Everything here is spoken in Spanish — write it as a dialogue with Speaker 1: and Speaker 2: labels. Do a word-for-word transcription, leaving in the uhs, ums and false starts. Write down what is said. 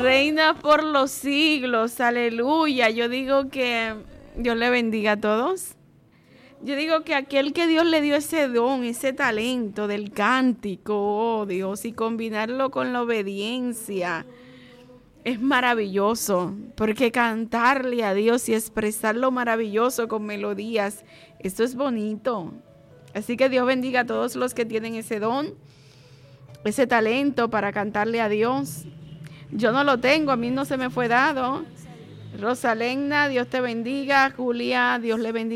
Speaker 1: reina por los siglos, aleluya. Yo digo que Dios le bendiga a todos. Yo digo que aquel que Dios le dio ese don, ese talento del cántico, oh Dios, y combinarlo con la obediencia, es maravilloso, porque cantarle a Dios y expresar lo maravilloso con melodías, esto es bonito. Así que Dios bendiga a todos los que tienen ese don, ese talento para cantarle a Dios. Yo no lo tengo, a mí no se me fue dado. Rosalena, Dios te bendiga. Julia, Dios le bendiga.